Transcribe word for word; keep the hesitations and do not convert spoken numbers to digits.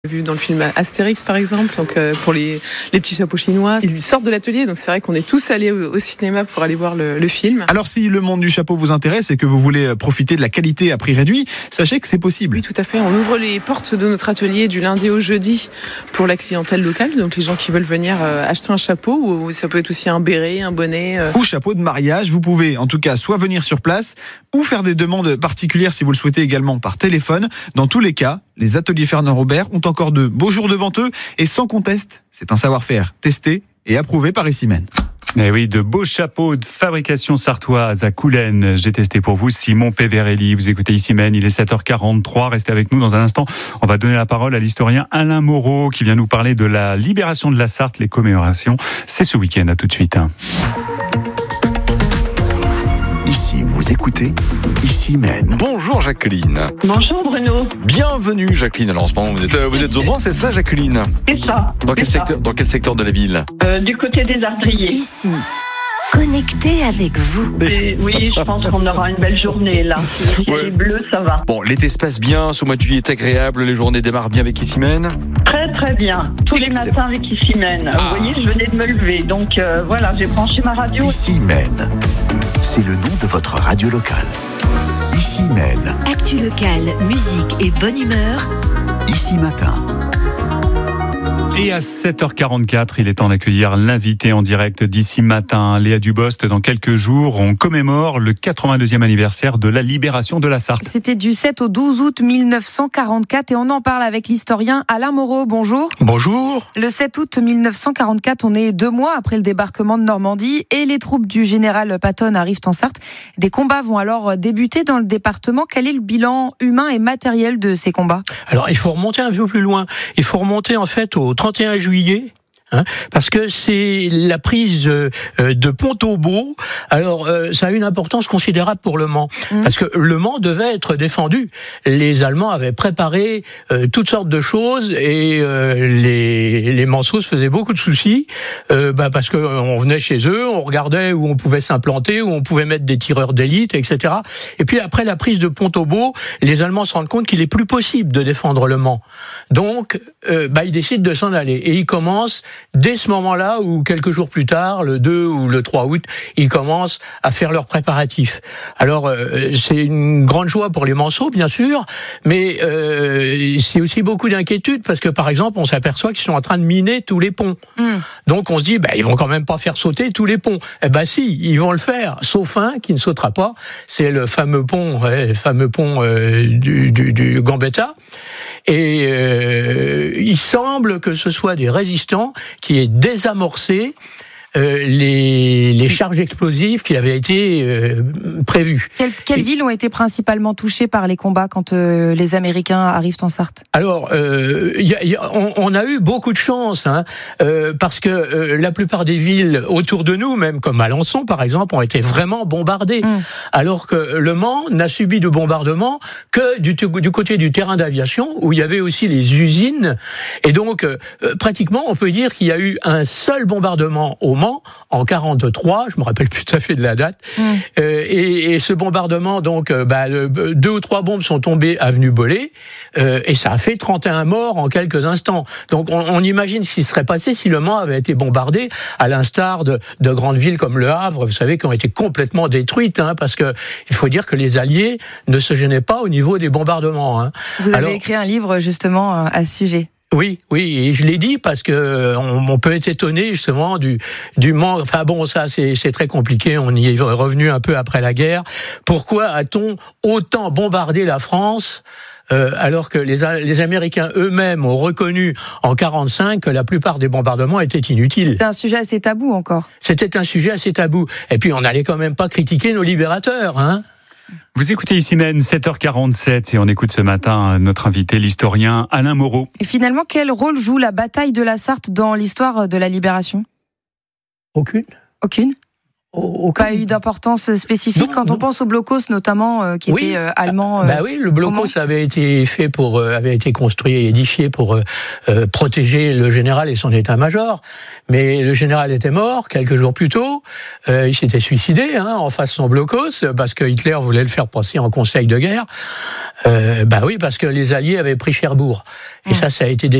Vu dans le film Astérix par exemple, donc euh, pour les, les petits chapeaux chinois, ils sortent de l'atelier, donc c'est vrai qu'on est tous allés au, au cinéma pour aller voir le, le film. Alors si le monde du chapeau vous intéresse et que vous voulez profiter de la qualité à prix réduit, sachez que c'est possible. Oui, tout à fait, on ouvre les portes de notre atelier du lundi au jeudi pour la clientèle locale, donc les gens qui veulent venir euh, acheter un chapeau, ou ça peut être aussi un béret, un bonnet. Euh... Ou chapeau de mariage, vous pouvez en tout cas soit venir sur place ou faire des demandes particulières si vous le souhaitez également par téléphone. Dans tous les cas, les ateliers Fernand Robert ont encore de beaux jours devant eux et sans conteste, c'est un savoir-faire testé et approuvé par Issimène. Eh oui, de beaux chapeaux de fabrication sartoise à Coulennes. J'ai testé pour vous Simon Peverelli. Vous écoutez Issimène, il est sept heures quarante-trois. Restez avec nous dans un instant. On va donner la parole à l'historien Alain Moreau qui vient nous parler de la libération de la Sarthe, les commémorations. C'est ce week-end, à tout de suite. Ici, vous écoutez Issimène. Bonjour Jacqueline. Bonjour Bruno. Bienvenue Jacqueline. Alors en ce moment vous êtes, vous êtes au Mans, c'est ça Jacqueline? C'est ça. Dans quel c'est secteur, ça. dans quel secteur de la ville? euh, Du côté des Ardriers. Ici, connecté avec vous. Et oui, je pense qu'on aura une belle journée là. Le ciel Ouais. est bleu, ça va. Bon, l'été se passe bien, ce mois de juillet est agréable, les journées démarrent bien avec Issimène. Très très bien. Tous les Excellent. matins avec Issimène. Ah. Vous voyez, je venais de me lever. Donc euh, voilà, j'ai branché ma radio. Issimène, c'est le nom de votre radio locale. Issimène, Actu locale, musique et bonne humeur. ici matin. Et à sept heures quarante-quatre, il est temps d'accueillir l'invité en direct d'ici matin. Léa Dubost, dans quelques jours, on commémore le quatre-vingt-deuxième anniversaire de la libération de la Sarthe. C'était du sept au douze août mille neuf cent quarante-quatre et on en parle avec l'historien Alain Moreau. Bonjour. Bonjour. Le sept août mille neuf cent quarante-quatre, on est deux mois après le débarquement de Normandie et les troupes du général Patton arrivent en Sarthe. Des combats vont alors débuter dans le département. Quel est le bilan humain et matériel de ces combats ? Alors, il faut remonter un peu plus loin. Il faut remonter en fait au trente et un juillet. Hein, parce que c'est la prise euh, de Pont-au-Beau. Alors, euh, ça a une importance considérable pour Le Mans, mmh. parce que Le Mans devait être défendu. Les Allemands avaient préparé euh, toutes sortes de choses et euh, les, les Manceaux se faisaient beaucoup de soucis, euh, bah, parce qu'on venait chez eux, on regardait où on pouvait s'implanter, où on pouvait mettre des tireurs d'élite, et cetera. Et puis après la prise de Pont-au-Beau, les Allemands se rendent compte qu'il est plus possible de défendre Le Mans. Donc, euh, bah, ils décident de s'en aller et ils commencent dès ce moment-là, ou quelques jours plus tard, le deux ou le trois août, ils commencent à faire leurs préparatifs. Alors, euh, c'est une grande joie pour les Manceaux, bien sûr, mais euh, c'est aussi beaucoup d'inquiétude, parce que, par exemple, on s'aperçoit qu'ils sont en train de miner tous les ponts. Mmh. Donc, on se dit, bah, ils vont quand même pas faire sauter tous les ponts. Eh ben si, ils vont le faire, sauf un qui ne sautera pas, c'est le fameux pont, ouais, le fameux pont euh, du, du, du Gambetta. Et euh, il semble que ce soit des résistants qui aient désamorcé euh, les, les charges explosives qui avaient été euh, prévues. Quelles, quelles Et, villes ont été principalement touchées par les combats quand euh, les Américains arrivent en Sarthe ? Alors, euh, y a, y a, on, on a eu beaucoup de chance, hein, euh, parce que euh, la plupart des villes autour de nous, même comme Alençon par exemple, ont été vraiment bombardées, mmh. alors que Le Mans n'a subi de bombardement que du, du côté du terrain d'aviation, où il y avait aussi les usines, et donc euh, pratiquement on peut dire qu'il y a eu un seul bombardement au Mans en quarante-trois, je me rappelle plus tout à fait de la date, mmh. euh, et, et ce bombardement, donc, euh, bah, deux ou trois bombes sont tombées avenue Bollé, euh, et ça a fait trente et un morts en quelques instants. Donc on, on imagine ce qui serait passé si Le Mans avait été bombardé, à l'instar de, de grandes villes comme Le Havre, vous savez, qui ont été complètement détruites, hein, parce que il faut dire que les Alliés ne se gênaient pas au niveau des bombardements. Hein. Vous avez Alors, écrit un livre justement à ce sujet. Oui, oui, et je l'ai dit parce que on, on peut être étonné justement du du manque. Enfin bon, ça c'est c'est très compliqué. On y est revenu un peu après la guerre. Pourquoi a-t-on autant bombardé la France euh, alors que les les Américains eux-mêmes ont reconnu en quarante-cinq que la plupart des bombardements étaient inutiles. C'est un sujet assez tabou encore. C'était un sujet assez tabou. Et puis on n'allait quand même pas critiquer nos libérateurs, hein. Vous écoutez Issimène, sept heures quarante-sept, et on écoute ce matin notre invité, l'historien Alain Moreau. Et finalement, quel rôle joue la bataille de la Sarthe dans l'histoire de la libération ? Aucune. Aucune ? Aucun... Pas eu d'importance spécifique non, quand non. on pense au blocos notamment euh, qui oui. était euh, allemand. Euh, bah oui, le blocos avait été fait pour, euh, avait été construit et édifié pour euh, euh, protéger le général et son état-major. Mais le général était mort quelques jours plus tôt. Euh, il s'était suicidé hein, en face de son blocos parce que Hitler voulait le faire passer en conseil de guerre. Euh, bah oui, parce que les Alliés avaient pris Cherbourg. Et mmh. ça, ça a été